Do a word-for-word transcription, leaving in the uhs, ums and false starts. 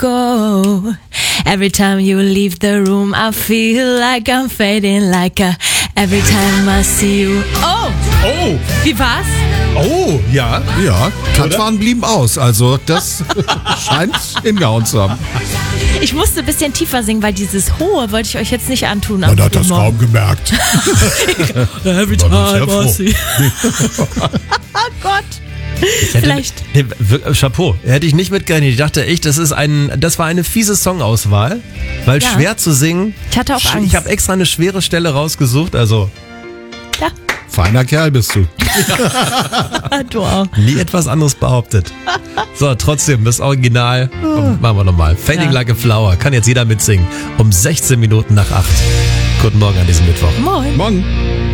go. Every time you leave the room, I feel like I'm fading like a. Every time I see you. Oh! Oh! Wie war's? Oh, ja. Ja, Katwan blieben aus. Also das scheint hingehauen zu haben. Ich musste ein bisschen tiefer singen, weil dieses Hohe wollte ich euch jetzt nicht antun. Man hat das kaum gemerkt. Every time I see. Oh Gott. Hätte, Vielleicht. Nee, Chapeau. Hätte ich nicht mitgerechnet. Ich dachte echt, das ist ein, das war eine fiese Songauswahl, weil Ja. schwer zu singen. Ich hatte auch Sch- Angst. Ich habe extra eine schwere Stelle rausgesucht, also Ja, Feiner Kerl bist du. du auch. nie etwas anderes behauptet. So, trotzdem, das Original. Komm, machen wir nochmal. Fading Ja. Like a Flower. Kann jetzt jeder mitsingen. Um sechzehn Minuten nach acht. Guten Morgen an diesem Mittwoch. Moin. Morgen.